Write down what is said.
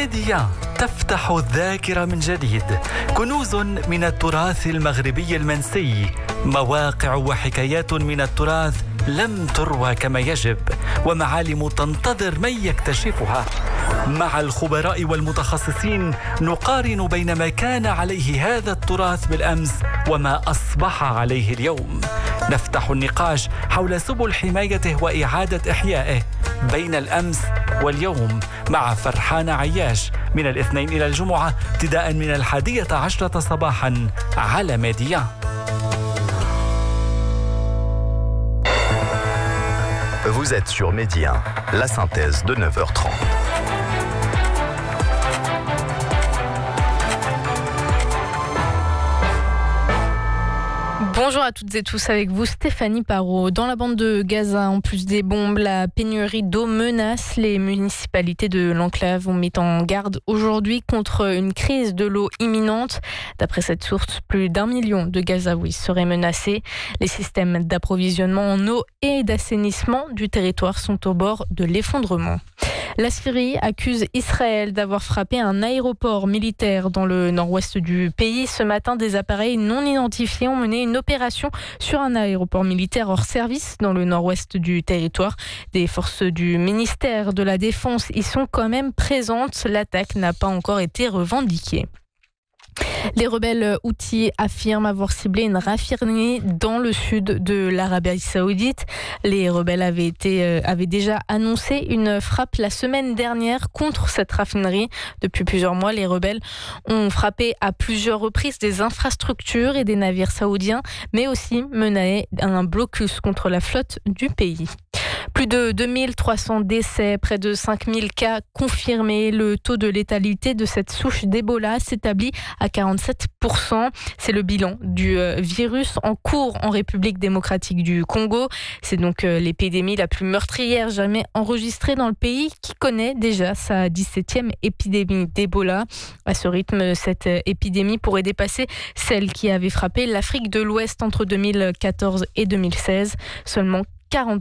ميديا تفتح الذاكرة من جديد، كنوز من التراث المغربي المنسي، مواقع وحكايات من التراث لم تروى كما يجب، ومعالم تنتظر من يكتشفها. مع الخبراء والمتخصصين نقارن بين ما كان عليه هذا التراث بالأمس وما أصبح عليه اليوم. نفتح النقاش حول سبل حمايته وإعادة إحيائه بين الأمس واليوم مع فرحان عياش من الاثنين إلى الجمعة ابتداء من 11 صباحا على ميديا. Vous êtes sur Média, la synthèse de 9h30. Bonjour à toutes et tous, avec vous Stéphanie Parot. Dans la bande de Gaza, en plus des bombes, la pénurie d'eau menace. Les municipalités de l'enclave ont mis en garde aujourd'hui contre une crise de l'eau imminente. D'après cette source, plus d'1 million de Gazaouis seraient menacés. Les systèmes d'approvisionnement en eau et d'assainissement du territoire sont au bord de l'effondrement. La Syrie accuse Israël d'avoir frappé un aéroport militaire dans le nord-ouest du pays. Ce matin, des appareils non identifiés ont mené une opération sur un aéroport militaire hors service dans le nord-ouest du territoire. Des forces du ministère de la Défense y sont quand même présentes. L'attaque n'a pas encore été revendiquée. Les rebelles houthis affirment avoir ciblé une raffinerie dans le sud de l'Arabie Saoudite. Les rebelles avaient déjà annoncé une frappe la semaine dernière contre cette raffinerie. Depuis plusieurs mois, les rebelles ont frappé à plusieurs reprises des infrastructures et des navires saoudiens, mais aussi mené un blocus contre la flotte du pays. Plus de 2300 décès, près de 5000 cas confirmés. Le taux de létalité de cette souche d'Ebola s'établit à 47%. C'est le bilan du virus en cours en République démocratique du Congo. C'est donc l'épidémie la plus meurtrière jamais enregistrée dans le pays, qui connaît déjà sa 17e épidémie d'Ebola. À ce rythme, cette épidémie pourrait dépasser celle qui avait frappé l'Afrique de l'Ouest entre 2014 et 2016. Seulement 40